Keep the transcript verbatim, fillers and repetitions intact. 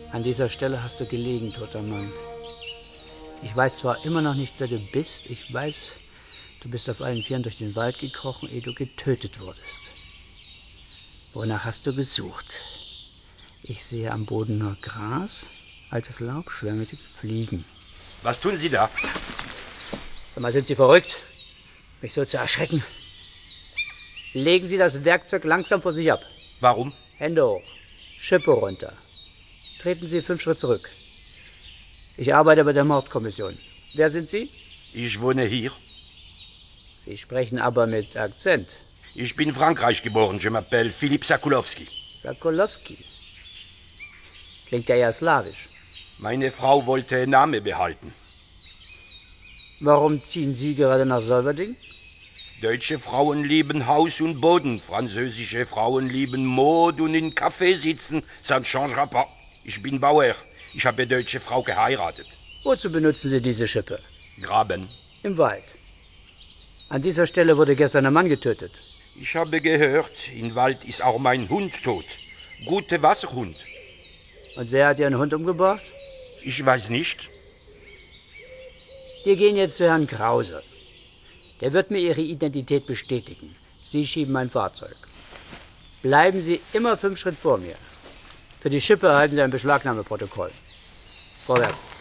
An dieser Stelle hast du gelegen, toter Mann. Ich weiß zwar immer noch nicht, wer du bist. Ich weiß, du bist auf allen Vieren durch den Wald gekrochen, ehe du getötet wurdest. Wonach hast du gesucht? Ich sehe am Boden nur Gras, altes Laub, schwärmelige Fliegen. Was tun Sie da? Sag mal, sind Sie verrückt, mich so zu erschrecken? Legen Sie das Werkzeug langsam vor sich ab. Warum? Hände hoch, Schippe runter. Treten Sie fünf Schritt zurück. Ich arbeite bei der Mordkommission. Wer sind Sie? Ich wohne hier. Sie sprechen aber mit Akzent. Ich bin in Frankreich geboren. Je m'appelle Philipp Sakulowski. Sakulowski. Klingt ja ja slawisch. Meine Frau wollte Name behalten. Warum ziehen Sie gerade nach Solverding? Deutsche Frauen lieben Haus und Boden. Französische Frauen lieben Mode und in Café sitzen. Ça ne changera pas. Ich bin Bauer. Ich habe deutsche Frau geheiratet. Wozu benutzen Sie diese Schippe? Graben. Im Wald. An dieser Stelle wurde gestern ein Mann getötet. Ich habe gehört, im Wald ist auch mein Hund tot. Guter Wasserhund. Und wer hat Ihren Hund umgebracht? Ich weiß nicht. Wir gehen jetzt zu Herrn Krause. Der wird mir Ihre Identität bestätigen. Sie schieben mein Fahrzeug. Bleiben Sie immer fünf Schritt vor mir. Für die Schippe erhalten Sie ein Beschlagnahmeprotokoll. Vorwärts.